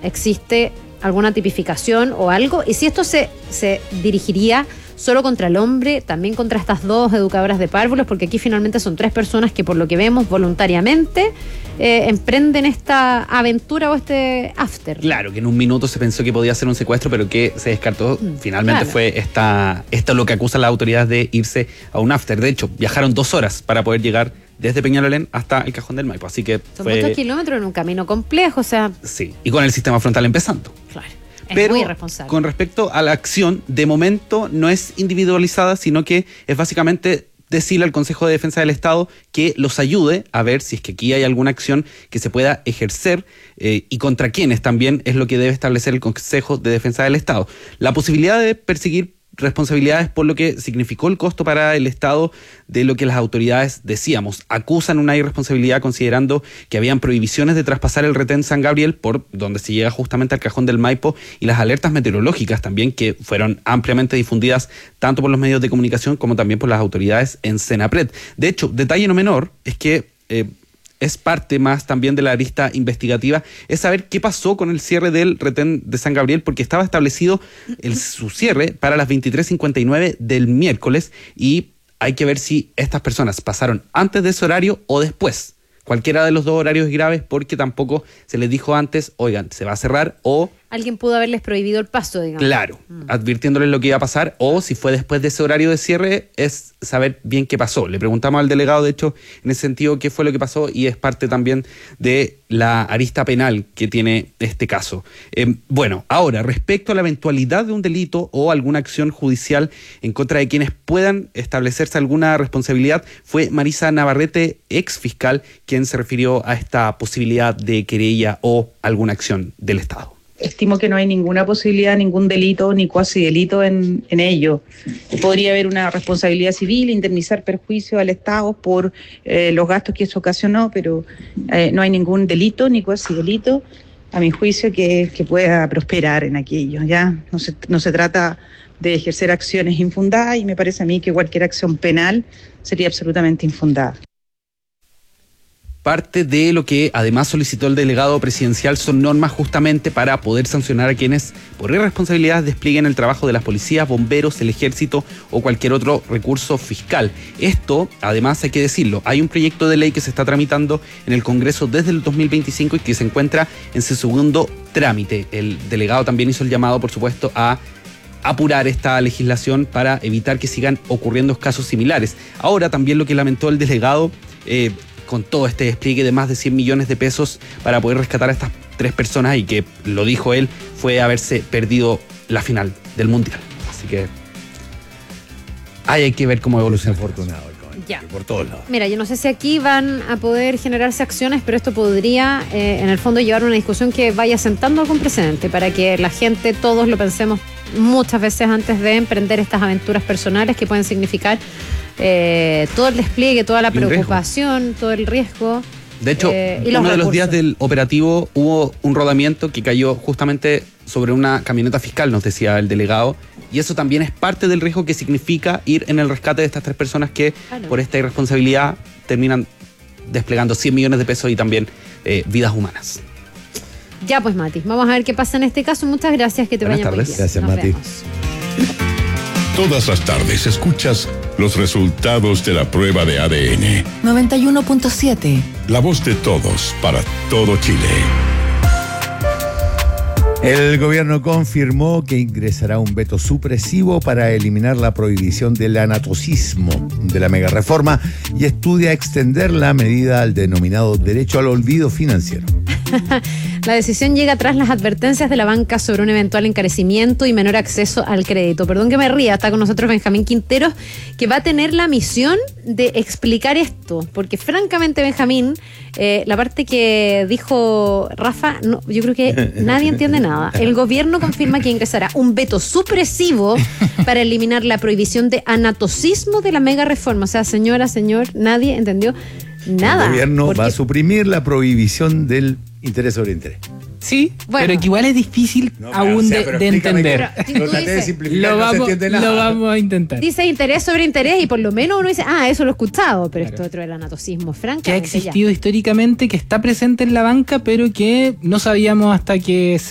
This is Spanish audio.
existe alguna tipificación o algo, y si esto se dirigiría solo contra el hombre, también contra estas dos educadoras de párvulos, porque aquí finalmente son 3 personas que, por lo que vemos, voluntariamente emprenden esta aventura o este after. Claro, que en un minuto se pensó que podía ser un secuestro, pero que se descartó. Finalmente fue esto lo que acusan las autoridades de irse a un after. De hecho, viajaron 2 horas para poder llegar desde Peñalolén hasta el Cajón del Maipo. Así que son muchos kilómetros en un camino complejo, o sea. Sí, y con el sistema frontal empezando. Claro. Pero muy irresponsable. Con respecto a la acción, de momento no es individualizada, sino que es básicamente decirle al Consejo de Defensa del Estado que los ayude a ver si es que aquí hay alguna acción que se pueda ejercer y contra quiénes también es lo que debe establecer el Consejo de Defensa del Estado. La posibilidad de perseguir responsabilidades por lo que significó el costo para el Estado de lo que las autoridades, decíamos, acusan una irresponsabilidad considerando que habían prohibiciones de traspasar el retén San Gabriel por donde se llega justamente al Cajón del Maipo y las alertas meteorológicas también que fueron ampliamente difundidas tanto por los medios de comunicación como también por las autoridades en Senapred. De hecho, detalle no menor es que es parte más también de la arista investigativa, es saber qué pasó con el cierre del retén de San Gabriel, porque estaba establecido su cierre para las 23:59 del miércoles y hay que ver si estas personas pasaron antes de ese horario o después. Cualquiera de los dos horarios es grave porque tampoco se les dijo antes, oigan, se va a cerrar o... Alguien pudo haberles prohibido el paso, digamos. Claro, advirtiéndoles lo que iba a pasar, o si fue después de ese horario de cierre, es saber bien qué pasó. Le preguntamos al delegado, de hecho, en ese sentido, qué fue lo que pasó, y es parte también de la arista penal que tiene este caso. Bueno, ahora, respecto a la eventualidad de un delito o alguna acción judicial en contra de quienes puedan establecerse alguna responsabilidad, fue Marisa Navarrete, ex fiscal, quien se refirió a esta posibilidad de querella o alguna acción del Estado. Estimo que no hay ninguna posibilidad, ningún delito ni cuasi delito en ello. Podría haber una responsabilidad civil, indemnizar perjuicio al Estado por los gastos que eso ocasionó, pero no hay ningún delito ni cuasi delito, a mi juicio, que pueda prosperar en aquello. Ya no se trata de ejercer acciones infundadas, y me parece a mí que cualquier acción penal sería absolutamente infundada. Parte de lo que además solicitó el delegado presidencial son normas justamente para poder sancionar a quienes por irresponsabilidad desplieguen el trabajo de las policías, bomberos, el ejército o cualquier otro recurso fiscal. Esto, además hay que decirlo, hay un proyecto de ley que se está tramitando en el Congreso desde el 2025 y que se encuentra en su segundo trámite. El delegado también hizo el llamado, por supuesto, a apurar esta legislación para evitar que sigan ocurriendo casos similares. Ahora también lo que lamentó el delegado, con todo este despliegue de más de 100 millones de pesos para poder rescatar a estas 3 personas, y que lo dijo él, fue haberse perdido la final del Mundial. Así que hay que ver cómo evoluciona. Afortunado, por todos lados. Mira, yo no sé si aquí van a poder generarse acciones, pero esto podría en el fondo llevar a una discusión que vaya sentando algún precedente para que la gente, todos lo pensemos muchas veces antes de emprender estas aventuras personales que pueden significar todo el despliegue, toda la preocupación, todo el riesgo. De hecho, uno de los días del operativo hubo un rodamiento que cayó justamente sobre una camioneta fiscal, nos decía el delegado, y eso también es parte del riesgo que significa ir en el rescate de estas 3 personas que por esta irresponsabilidad terminan desplegando 100 millones de pesos y también vidas humanas. Ya pues, Mati, vamos a ver qué pasa en este caso. Muchas gracias, que te vaya muy bien. Gracias, Nos Mati. vemos. Todas las tardes escuchas los resultados de la prueba de ADN. 91.7. La voz de todos para todo Chile. El gobierno confirmó que ingresará un veto supresivo para eliminar la prohibición del anatocismo de la megareforma y estudia extender la medida al denominado derecho al olvido financiero. La decisión llega tras las advertencias de la banca sobre un eventual encarecimiento y menor acceso al crédito. Perdón que me ría, está con nosotros Benjamín Quinteros, que va a tener la misión de explicar esto, porque francamente, Benjamín, la parte que dijo Rafa, no, yo creo que nadie entiende nada. El gobierno confirma que ingresará un veto supresivo para eliminar la prohibición de anatocismo de la mega reforma. O sea, señora, señor, nadie entendió nada. El gobierno va a suprimir la prohibición del interés sobre interés. Sí, bueno, pero que igual es difícil aún de entender. Lo traté de simplificar, no se entiende nada. Lo vamos a intentar. Dice interés sobre interés y por lo menos uno dice, eso lo he escuchado, pero claro, esto otro del anatocismo, francamente. Que ha existido históricamente, que está presente en la banca, pero que no sabíamos hasta que